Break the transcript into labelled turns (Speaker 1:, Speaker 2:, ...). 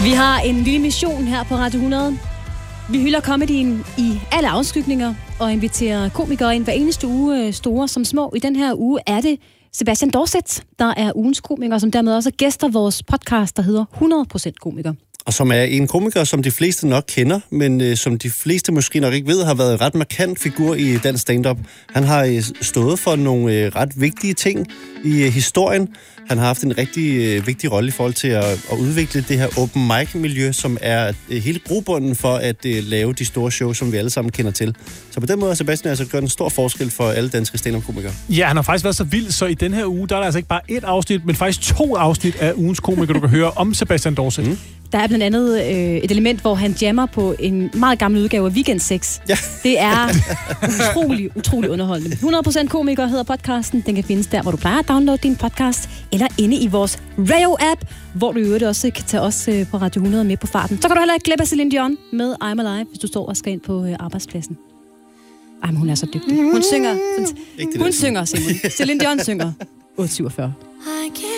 Speaker 1: Vi har en lille mission her på Radio 100. Vi hylder comedyen i alle afskygninger og inviterer komikere ind hver eneste uge, store som små. I den her uge er det Sebastian Dorset, der er ugens komiker, som dermed også gæster vores podcast, der hedder 100% komiker.
Speaker 2: Og som er en komiker, som de fleste nok kender, men som de fleste måske nok ikke ved, har været en ret markant figur i dansk stand-up. Han har stået for nogle ret vigtige ting i historien. Han har haft en rigtig vigtig rolle i forhold til at udvikle det her open mic-miljø, som er hele grobunden for at lave de store shows, som vi alle sammen kender til. Så på den måde har Sebastian altså gjort en stor forskel for alle danske stand-up-komikere.
Speaker 3: Ja, han har faktisk været så vild, så i den her uge, der er der altså ikke bare et afsnit, men faktisk 2 afsnit af ugens komiker, du kan høre om Sebastian Dorset. Mm.
Speaker 1: Der er blandt andet et element, hvor han jammer på en meget gammel udgave af Weekend 6. Ja. Det er utrolig underholdende. 100% komiker hedder podcasten. Den kan findes der, hvor du plejer at downloade din podcast, eller inde i vores Radio-app, hvor du i øvrigt også kan tage os på Radio 100 med på farten. Så kan du heller ikke glemme af Celine Dion med I'm Alive, hvis du står og skal ind på arbejdspladsen. Ej, men hun er så dygtig. Hun synger, Simon. Celine Dion synger 847.